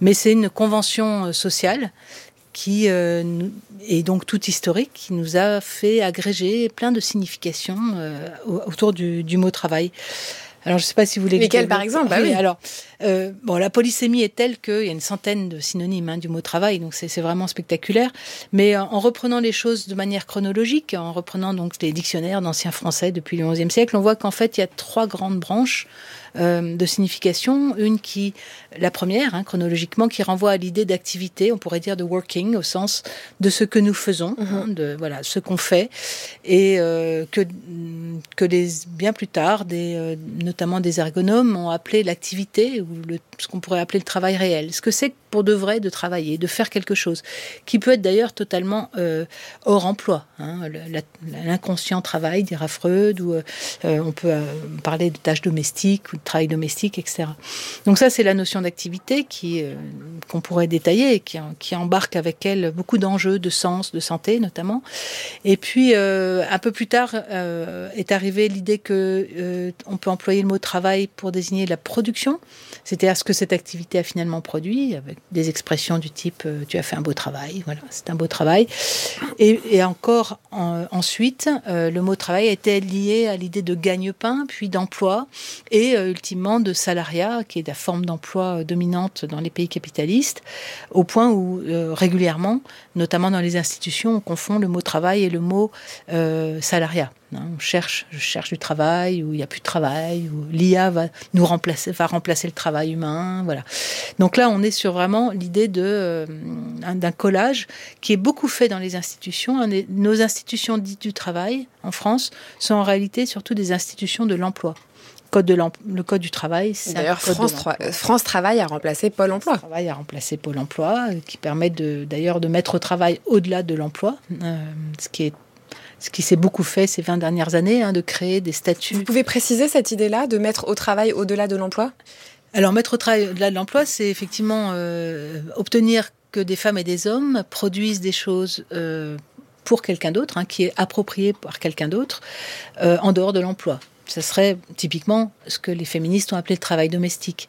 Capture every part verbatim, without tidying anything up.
Mais c'est une convention sociale qui euh, est donc toute historique, qui nous a fait agréger plein de significations euh, autour du, du mot travail. Alors, je ne sais pas si vous voulez... Lesquels, par exemple? Bah oui. Alors, euh, bon, la polysémie est telle qu'il y a une centaine de synonymes hein, du mot travail, donc c'est, c'est vraiment spectaculaire. Mais en, en reprenant les choses de manière chronologique, en reprenant donc les dictionnaires d'ancien français depuis le onzième siècle, on voit qu'en fait, il y a trois grandes branches euh, de signification. Une qui, la première, hein, chronologiquement, qui renvoie à l'idée d'activité, on pourrait dire de working, au sens de ce que nous faisons, mm-hmm. hein, de voilà, ce qu'on fait, et euh, que, que les, bien plus tard, des... Euh, notamment des ergonomes, ont appelé l'activité, ou le, ce qu'on pourrait appeler le travail réel. Ce que c'est pour de vrai de travailler, de faire quelque chose, qui peut être d'ailleurs totalement euh, hors emploi. Hein, la, l'inconscient travail, dira Freud, ou euh, on peut euh, parler de tâches domestiques, ou de travail domestique, et cetera. Donc ça, c'est la notion d'activité qui, euh, qu'on pourrait détailler, et qui, qui embarque avec elle beaucoup d'enjeux, de sens, de santé notamment. Et puis, euh, un peu plus tard, euh, est arrivée l'idée que euh, on peut employer le mot travail pour désigner la production, c'est-à-dire ce que cette activité a finalement produit, avec des expressions du type euh, « tu as fait un beau travail », voilà, c'est un beau travail. Et, et encore en, ensuite, euh, le mot travail était lié à l'idée de gagne-pain, puis d'emploi, et euh, ultimement de salariat, qui est la forme d'emploi dominante dans les pays capitalistes, au point où euh, régulièrement, notamment dans les institutions, on confond le mot travail et le mot euh, salariat. On cherche, je cherche du travail, ou il n'y a plus de travail, ou l'I A va nous remplacer, va remplacer le travail humain, voilà. Donc là, on est sur vraiment l'idée de, euh, d'un collage qui est beaucoup fait dans les institutions. Nos institutions dites du travail, en France, sont en réalité surtout des institutions de l'emploi. Code de le Code du travail, c'est d'ailleurs, France, tra- France Travail a remplacé Pôle emploi. France Travail a remplacé Pôle emploi, qui permet de, d'ailleurs de mettre au travail au-delà de l'emploi, euh, ce qui est ce qui s'est beaucoup fait ces vingt dernières années, hein, de créer des statuts. Vous pouvez préciser cette idée-là, de mettre au travail au-delà de l'emploi ? Alors, mettre au travail au-delà de l'emploi, c'est effectivement euh, obtenir que des femmes et des hommes produisent des choses euh, pour quelqu'un d'autre, hein, qui est approprié par quelqu'un d'autre, euh, en dehors de l'emploi. Ce serait typiquement ce que les féministes ont appelé le travail domestique.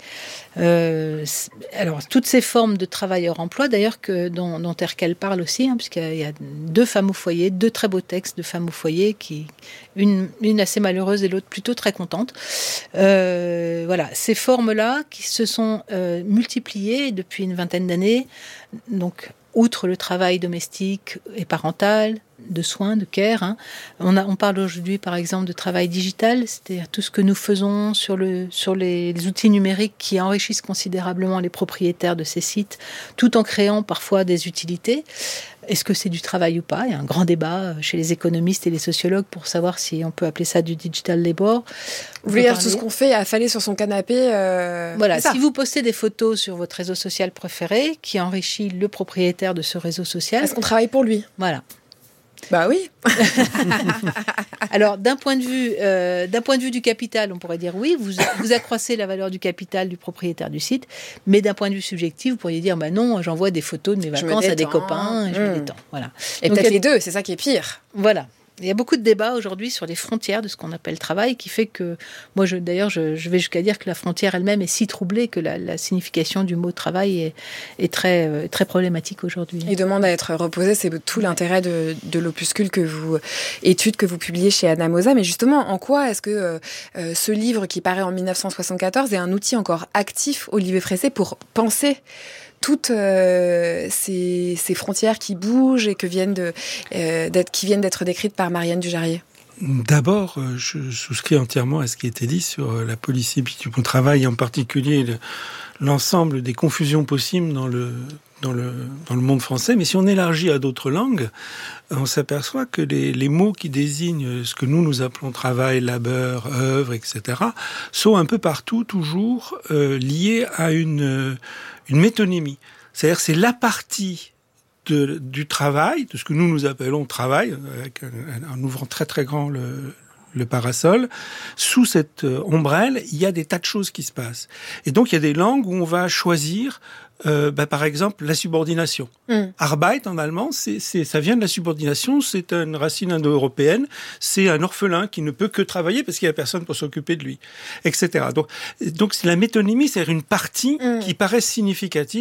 Euh, alors, toutes ces formes de travail hors emploi, d'ailleurs, que, dont, dont Erkel parle aussi, hein, puisqu'il y a deux femmes au foyer, deux très beaux textes de femmes au foyer, qui, une, une assez malheureuse et l'autre plutôt très contente. Euh, voilà, ces formes-là qui se sont euh, multipliées depuis une vingtaine d'années, donc outre le travail domestique et parental, de soins, de care. Hein. On, a, on parle aujourd'hui, par exemple, de travail digital, c'est-à-dire tout ce que nous faisons sur, le, sur les, les outils numériques qui enrichissent considérablement les propriétaires de ces sites, tout en créant parfois des utilités. Est-ce que c'est du travail ou pas ? Il y a un grand débat chez les économistes et les sociologues pour savoir si on peut appeler ça du digital labor. Vous voulez dire tout ce qu'on fait affaler sur son canapé euh, Voilà, si vous postez des photos sur votre réseau social préféré qui enrichit le propriétaire de ce réseau social... Est-ce qu'on travaille pour lui ? Voilà. Bah oui. Alors, d'un point de vue, euh, d'un point de vue du capital, on pourrait dire oui, vous, vous accroissez la valeur du capital du propriétaire du site, mais d'un point de vue subjectif, vous pourriez dire, bah non, j'envoie des photos de mes vacances à des copains, et je me détends. Voilà. Et Donc, peut-être les deux, c'est ça qui est pire. Voilà. Il y a beaucoup de débats aujourd'hui sur les frontières de ce qu'on appelle travail, qui fait que, moi, je, d'ailleurs, je, je vais jusqu'à dire que la frontière elle-même est si troublée que la, la signification du mot travail est, est très, euh, très problématique aujourd'hui. Il demande à être reposé, c'est tout l'intérêt de, de l'opuscule que vous étude, que vous publiez chez Anna Mosa. Mais justement, en quoi est-ce que euh, ce livre qui paraît en dix-neuf cent soixante-quatorze est un outil encore actif, Olivier Fressé, pour penser toutes euh, ces, ces frontières qui bougent et que viennent de, euh, d'être, qui viennent d'être décrites par Marianne Dujarrier? D'abord, je souscris entièrement à ce qui a été dit sur la policy du bon travail, en particulier le, l'ensemble des confusions possibles dans le, dans, le, dans le monde français. Mais si on élargit à d'autres langues, on s'aperçoit que les, les mots qui désignent ce que nous, nous appelons travail, labeur, œuvre, et cetera, sont un peu partout toujours euh, liés à une... une métonymie. C'est-à-dire c'est la partie de, du travail, de ce que nous nous appelons travail, avec un, en ouvrant très très grand le, le parasol. Sous cette ombrelle, il y a des tas de choses qui se passent. Et donc il y a des langues où on va choisir Euh, bah, par exemple, la subordination. Mm. Arbeit, en allemand, c'est, c'est, ça vient de la subordination, c'est une racine indo-européenne, c'est un orphelin qui ne peut que travailler parce qu'il n'y a personne pour s'occuper de lui, et cetera. Donc, donc c'est la métonymie, c'est-à-dire une partie mm. qui paraît significative